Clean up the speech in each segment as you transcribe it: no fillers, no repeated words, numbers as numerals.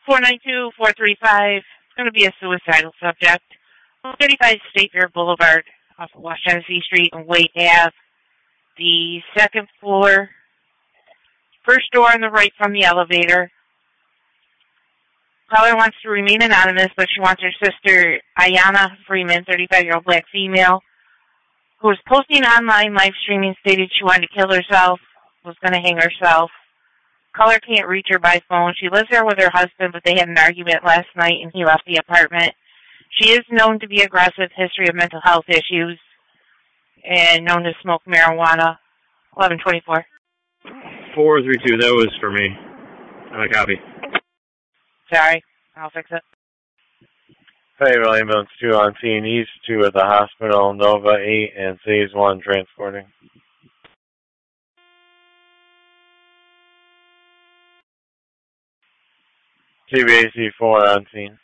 492-435. It's going to be a suicidal subject. 35 State Fair Boulevard off of West Tennessee Street and Wade Ave. The second floor, first door on the right from the elevator. Caller wants to remain anonymous, but she wants her sister, Ayanna Freeman, 35-year-old black female, who was posting online live streaming, stated she wanted to kill herself, was going to hang herself. Caller can't reach her by phone. She lives there with her husband, but they had an argument last night and he left the apartment. She is known to be aggressive, history of mental health issues, and known to smoke marijuana. 1124. 432, that was for me. Copy. Sorry, I'll fix it. Hey, William, it's 2 on scene, East 2 at the hospital, Nova 8 and Phase 1 transporting. TBAC 4 on scene.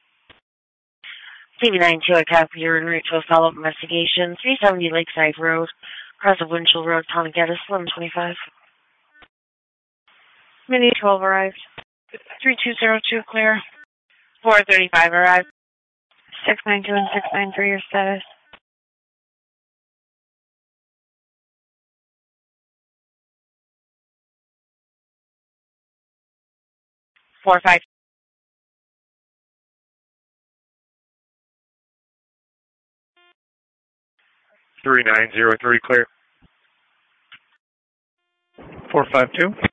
TV92, I copy your en route to a follow-up investigation. 370 Lakeside Road, across of Winchell Road, Town of Geddes, 1125. Mini 12 arrived. 3202 clear. 435 arrived. 692 and 693, your status. 45. 3903 clear. 452.